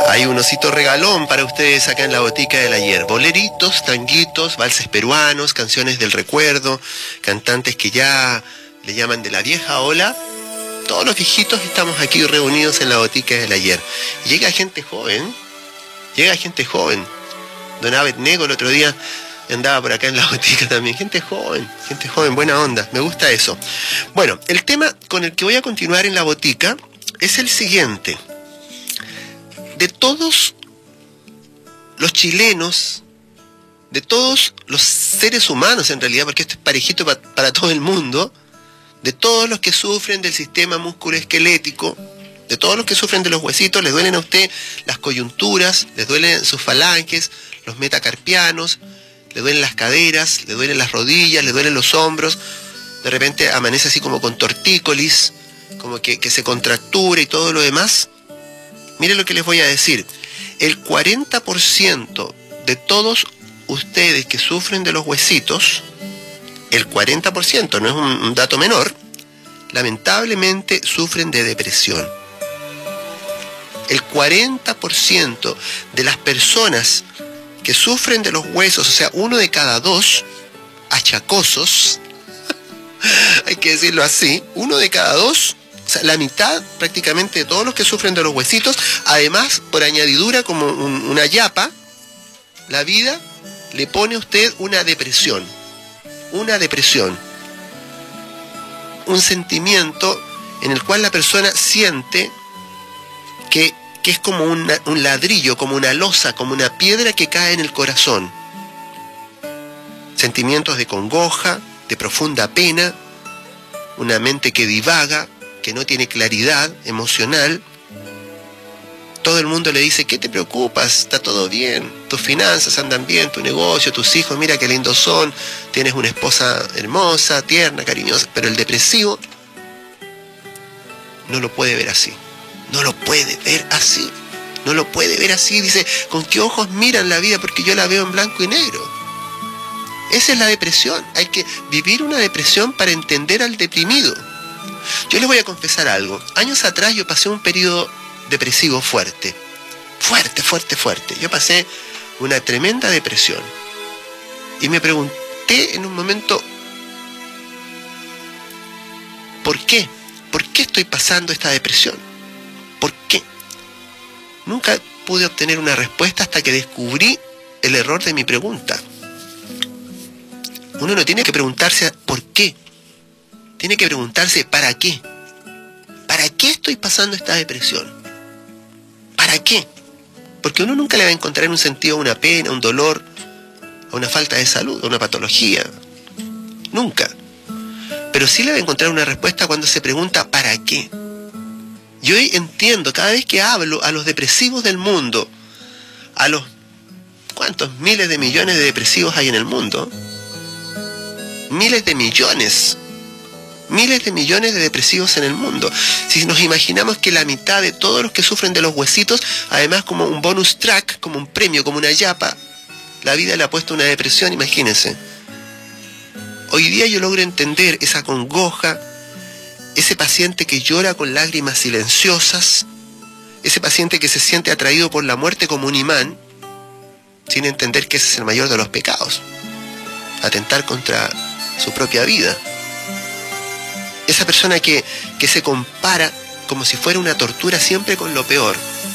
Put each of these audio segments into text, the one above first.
Hay un osito regalón para ustedes acá en la botica del ayer. Boleritos, tanguitos, valses peruanos, canciones del recuerdo, cantantes que ya le llaman de la vieja ola. Todos los viejitos estamos aquí reunidos en la botica del ayer. Y llega gente joven. Don Abednego el otro día andaba por acá en la botica también. Gente joven, buena onda. Me gusta eso. Bueno, el tema con el que voy a continuar en la botica es el siguiente. De todos los chilenos, de todos los seres humanos en realidad, porque esto es parejito para todo el mundo, de todos los que sufren del sistema musculoesquelético, de todos los que sufren de los huesitos, les duelen a usted las coyunturas, les duelen sus falanges, los metacarpianos, le duelen las caderas, le duelen las rodillas, le duelen los hombros, de repente amanece así como con tortícolis, como que se contractura y todo lo demás. Miren lo que les voy a decir. El 40% de todos ustedes que sufren de los huesitos, el 40%, no es un dato menor, lamentablemente sufren de depresión. El 40% de las personas que sufren de los huesos, o sea, 1 de cada 2 achacosos, hay que decirlo así, 1 de cada 2, o sea, la mitad prácticamente de todos los que sufren de los huesitos, además, por añadidura, como una yapa, la vida le pone a usted una depresión, un sentimiento en el cual la persona siente que es como un ladrillo, como una losa, como una piedra que cae en el corazón. Sentimientos de congoja, de profunda pena, una mente que divaga, que no tiene claridad emocional. Todo el mundo le dice, ¿qué te preocupas? Está todo bien, tus finanzas andan bien, tu negocio, tus hijos, mira qué lindos son, tienes una esposa hermosa, tierna, cariñosa, pero el depresivo no lo puede ver así. No lo puede ver así, dice, ¿con qué ojos miran la vida? Porque yo la veo en blanco y negro. Esa es la depresión. Hay que vivir una depresión para entender al deprimido. Yo les voy a confesar algo. Años atrás yo pasé un periodo depresivo fuerte. Yo pasé una tremenda depresión. Y me pregunté en un momento, ¿por qué? ¿Por qué estoy pasando esta depresión? ¿Por qué? Nunca pude obtener una respuesta hasta que descubrí el error de mi pregunta. Uno no tiene que preguntarse por qué. Tiene que preguntarse ¿para qué? ¿Para qué estoy pasando esta depresión? ¿Para qué? Porque uno nunca le va a encontrar un sentido a una pena, un dolor, a una falta de salud, a una patología. Nunca. Pero sí le va a encontrar una respuesta cuando se pregunta ¿para qué? Yo hoy entiendo, cada vez que hablo a los depresivos del mundo, a los ¿cuántos miles de millones de depresivos hay en el mundo? Miles de millones de depresivos en el mundo. Si nos imaginamos que la mitad de todos los que sufren de los huesitos, además como un bonus track, como un premio, como una yapa, la vida le ha puesto una depresión, imagínense. Hoy día yo logro entender esa congoja, ese paciente que llora con lágrimas silenciosas, ese paciente que se siente atraído por la muerte como un imán, sin entender que ese es el mayor de los pecados, atentar contra su propia vida. Esa persona que se compara como si fuera una tortura siempre con lo peor.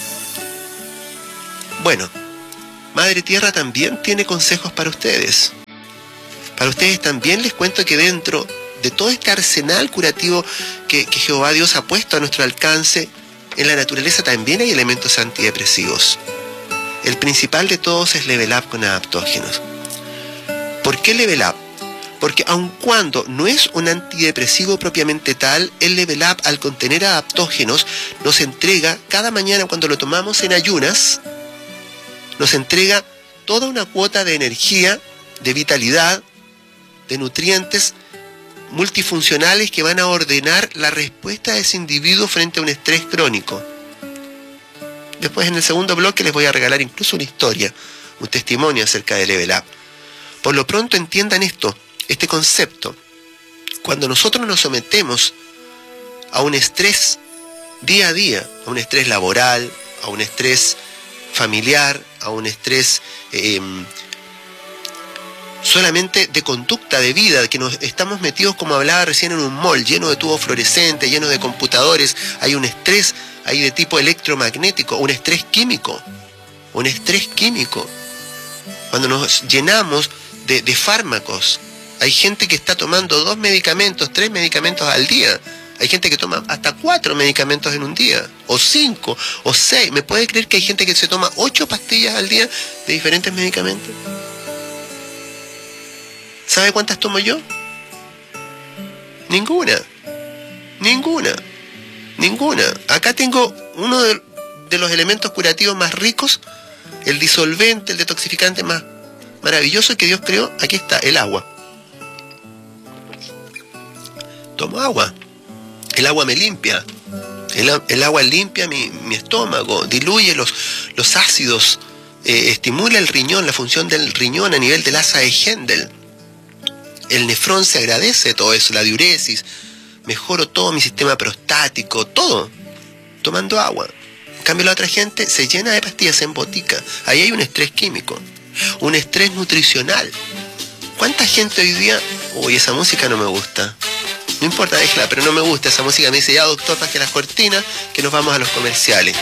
Bueno, Madre Tierra también tiene consejos para ustedes. Para ustedes también les cuento que dentro de todo este arsenal curativo que Jehová Dios ha puesto a nuestro alcance, en la naturaleza también hay elementos antidepresivos. El principal de todos es Level Up con adaptógenos. ¿Por qué Level Up? Porque aun cuando no es un antidepresivo propiamente tal, el Level Up, al contener adaptógenos, nos entrega, cada mañana cuando lo tomamos en ayunas, nos entrega toda una cuota de energía, de vitalidad, de nutrientes multifuncionales que van a ordenar la respuesta de ese individuo frente a un estrés crónico. Después, en el segundo bloque, les voy a regalar incluso una historia, un testimonio acerca del Level Up. Por lo pronto entiendan esto, este concepto. Cuando nosotros nos sometemos a un estrés día a día, a un estrés laboral, a un estrés familiar, a un estrés solamente de conducta de vida, que nos estamos metidos, como hablaba recién, en un mall lleno de tubos fluorescentes, lleno de computadores. Hay un estrés ahí de tipo electromagnético, un estrés químico, cuando nos llenamos de fármacos. Hay gente que está tomando 2 medicamentos, 3 medicamentos al día. Hay gente que toma hasta 4 medicamentos en un día, o 5, o 6. ¿Me puede creer que hay gente que se toma 8 pastillas al día de diferentes medicamentos? ¿Sabe cuántas tomo yo? Ninguna. Acá tengo uno de los elementos curativos más ricos, el disolvente, el detoxificante más maravilloso que Dios creó. Aquí está, el agua. Tomo agua. El agua me limpia. El agua limpia mi estómago, diluye los ácidos, estimula el riñón, la función del riñón a nivel del asa de Hendel. El nefrón se agradece de todo eso, la diuresis. Mejoro todo mi sistema prostático, todo, tomando agua. En cambio, la otra gente se llena de pastillas en botica. Ahí hay un estrés químico, un estrés nutricional. ¿Cuánta gente hoy día? Uy, esa música no me gusta. No importa, déjala, pero no me gusta esa música. Me dice, ya doctor, baje las cortinas, que nos vamos a los comerciales.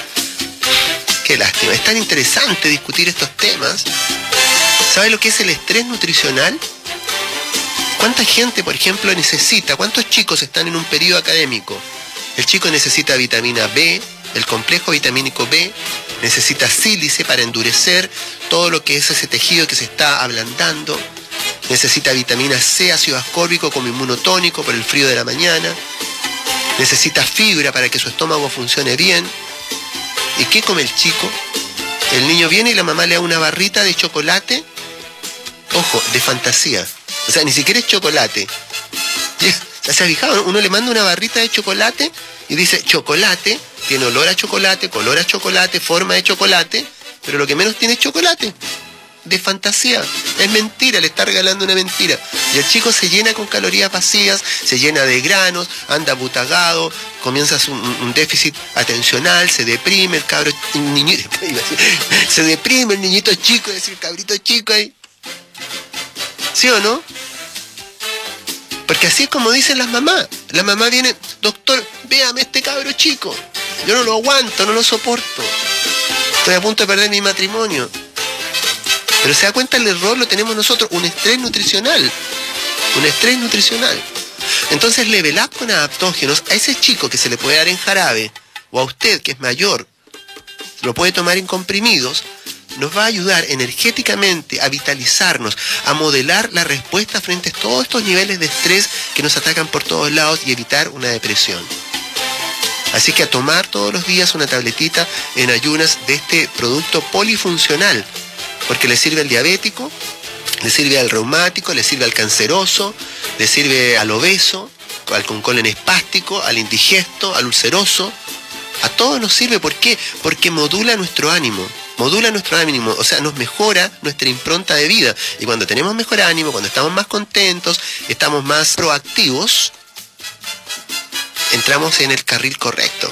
Qué lástima. Es tan interesante discutir estos temas. ¿Sabe lo que es el estrés nutricional? ¿Cuánta gente, por ejemplo, necesita? ¿Cuántos chicos están en un periodo académico? El chico necesita vitamina B, el complejo vitamínico B, necesita sílice para endurecer todo lo que es ese tejido que se está ablandando, necesita vitamina C, ácido ascórbico como inmunotónico por el frío de la mañana, necesita fibra para que su estómago funcione bien. ¿Y qué come el chico? El niño viene y la mamá le da una barrita de chocolate, ojo, de fantasía. O sea, ni siquiera es chocolate. ¿Se ha fijado? Uno le manda una barrita de chocolate y dice chocolate, tiene olor a chocolate, color a chocolate, forma de chocolate, pero lo que menos tiene es chocolate. De fantasía. Es mentira, le está regalando una mentira. Y el chico se llena con calorías vacías, se llena de granos, anda butagado, comienza un déficit atencional, se deprime el cabro, se deprime el niñito chico, es decir, el cabrito chico ahí. ¿Sí o no? Porque así es como dicen las mamás. La mamá viene, doctor, véame este cabro chico. Yo no lo aguanto, no lo soporto. Estoy a punto de perder mi matrimonio. Pero se da cuenta, el error lo tenemos nosotros, un estrés nutricional. Entonces, Level Up con adaptógenos, a ese chico que se le puede dar en jarabe, o a usted que es mayor, lo puede tomar en comprimidos, nos va a ayudar energéticamente a vitalizarnos, a modelar la respuesta frente a todos estos niveles de estrés que nos atacan por todos lados y evitar una depresión. Así que a tomar todos los días una tabletita en ayunas de este producto polifuncional, porque le sirve al diabético, le sirve al reumático, le sirve al canceroso, le sirve al obeso, al con colon espástico, al indigesto, al ulceroso. A todos nos sirve. ¿Por qué? Porque modula nuestro ánimo, o sea, nos mejora nuestra impronta de vida. Y cuando tenemos mejor ánimo, cuando estamos más contentos, estamos más proactivos, entramos en el carril correcto.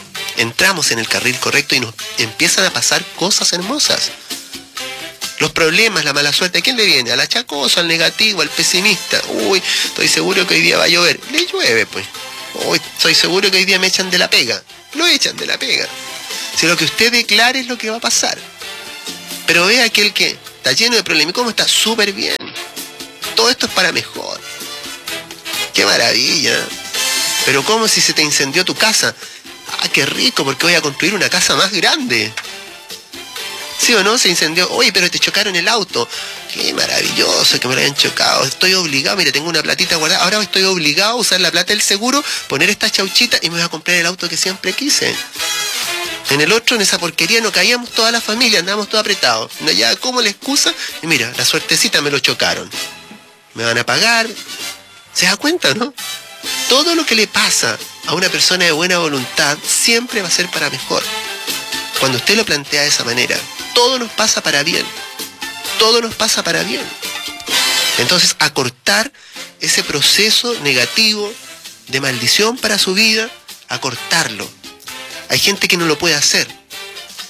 Y nos empiezan a pasar cosas hermosas. Los problemas, la mala suerte, ¿a quién le viene? Al achacoso, al negativo, al pesimista. Uy, estoy seguro que hoy día va a llover. Le llueve, pues. Uy, estoy seguro que hoy día me echan de la pega. Lo echan de la pega. Si lo que usted declare es lo que va a pasar. Pero ve a aquel que está lleno de problemas. ¿Y cómo está? Súper bien. Todo esto es para mejor. ¡Qué maravilla! Pero ¿cómo si se te incendió tu casa? ¡Ah, qué rico! Porque voy a construir una casa más grande. ¿Sí o no? Se incendió. Oye, pero te chocaron el auto. Qué maravilloso que me lo hayan chocado. Estoy obligado, mira, tengo una platita guardada. Ahora estoy obligado a usar la plata del seguro, poner esta chauchita y me voy a comprar el auto que siempre quise. En el otro, en esa porquería, no caíamos toda la familia, andábamos todos apretados. No, ya, ¿cómo la excusa? Y mira, la suertecita me lo chocaron. Me van a pagar. ¿Se da cuenta, no? Todo lo que le pasa a una persona de buena voluntad siempre va a ser para mejor. Cuando usted lo plantea de esa manera, todo nos pasa para bien. Todo nos pasa para bien. Entonces, acortar ese proceso negativo de maldición para su vida, acortarlo. Hay gente que no lo puede hacer.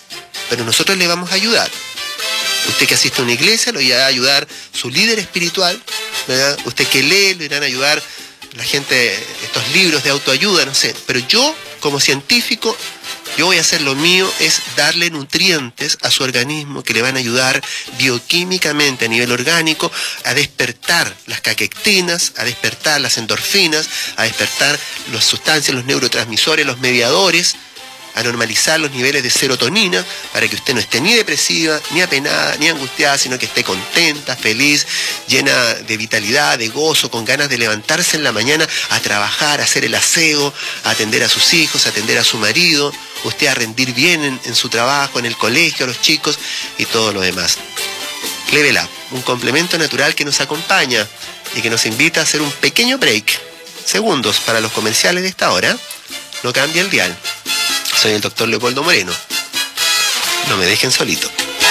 pero nosotros le vamos a ayudar. Usted que asiste a una iglesia, lo irá a ayudar su líder espiritual, ¿verdad? Usted que lee, lo irán a ayudar la gente, estos libros de autoayuda, no sé. Pero yo, como científico, yo voy a hacer lo mío, es darle nutrientes a su organismo que le van a ayudar bioquímicamente a nivel orgánico a despertar las caquectinas, a despertar las endorfinas, a despertar las sustancias, los neurotransmisores, los mediadores, a normalizar los niveles de serotonina para que usted no esté ni depresiva, ni apenada, ni angustiada, sino que esté contenta, feliz, llena de vitalidad, de gozo, con ganas de levantarse en la mañana a trabajar, a hacer el aseo, a atender a sus hijos, a atender a su marido, usted a rendir bien en su trabajo, en el colegio, a los chicos y todo lo demás. Level Up, un complemento natural que nos acompaña y que nos invita a hacer un pequeño break, segundos para los comerciales de esta hora. No cambie el dial. Soy el doctor Leopoldo Moreno. No me dejen solito.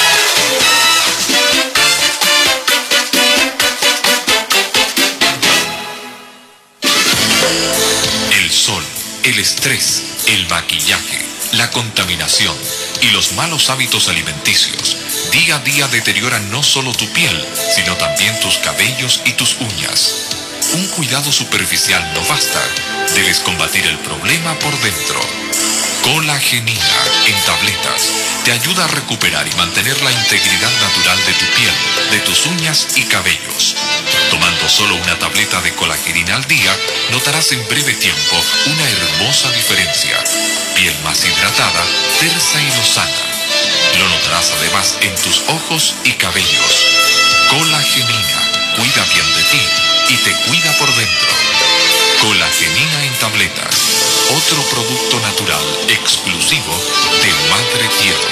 El sol, el estrés, el maquillaje, la contaminación y los malos hábitos alimenticios día a día deterioran no solo tu piel, sino también tus cabellos y tus uñas. Un cuidado superficial no basta. Debes combatir el problema por dentro. Colagenina en tabletas te ayuda a recuperar y mantener la integridad natural de tu piel, de tus uñas y cabellos. Tomando solo una tableta de colagenina al día, notarás en breve tiempo una hermosa diferencia. Piel más hidratada, tersa y lozana. Lo notarás además en tus ojos y cabellos. Colagenina cuida bien de ti y te cuida por dentro. Colagenina en tabletas, otro producto natural exclusivo de Madre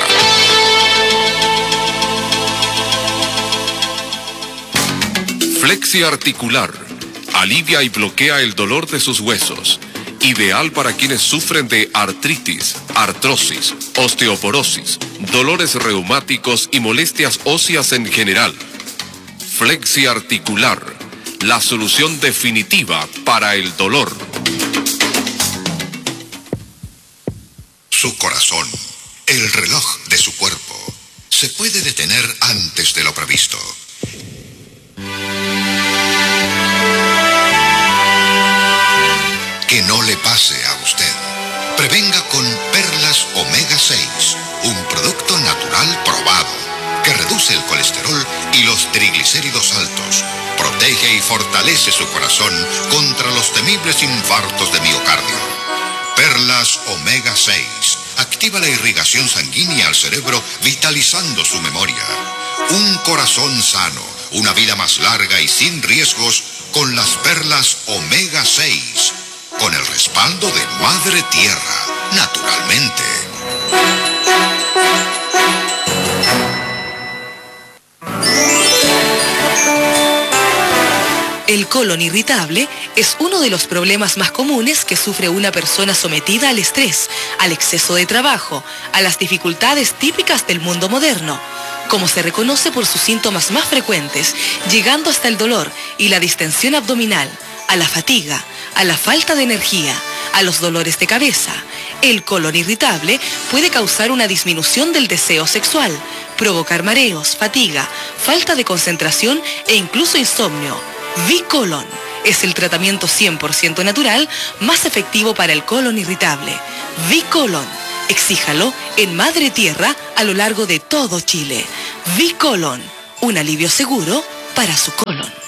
Tierra. Flexi Articular alivia y bloquea el dolor de sus huesos. Ideal para quienes sufren de artritis, artrosis, osteoporosis, dolores reumáticos y molestias óseas en general. Flexi Articular, la solución definitiva para el dolor. Su corazón, el reloj de su cuerpo, se puede detener antes de lo previsto. Que no le pase a usted. Prevenga con Perlas Omega 6, un producto natural probado que reduce el colesterol y los triglicéridos altos, protege y fortalece su corazón contra los temibles infartos de miocardio. Perlas Omega 6 activa la irrigación sanguínea al cerebro, vitalizando su memoria. Un corazón sano, una vida más larga y sin riesgos con las Perlas Omega 6, con el respaldo de Madre Tierra, naturalmente. El colon irritable es uno de los problemas más comunes que sufre una persona sometida al estrés, al exceso de trabajo, a las dificultades típicas del mundo moderno, como se reconoce por sus síntomas más frecuentes, llegando hasta el dolor y la distensión abdominal, a la fatiga, a la falta de energía, a los dolores de cabeza. El colon irritable puede causar una disminución del deseo sexual, provocar mareos, fatiga, falta de concentración e incluso insomnio. Vicolon es el tratamiento 100% natural más efectivo para el colon irritable. Vicolon, exíjalo en Madre Tierra a lo largo de todo Chile. Vicolon, un alivio seguro para su colon.